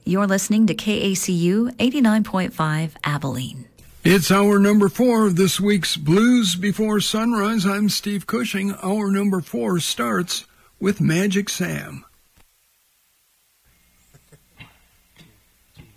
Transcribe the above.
You're listening to KACU 89.5 Abilene. It's hour number 4 of this week's Blues Before Sunrise. I'm Steve Cushing. Hour number 4 starts with Magic Sam.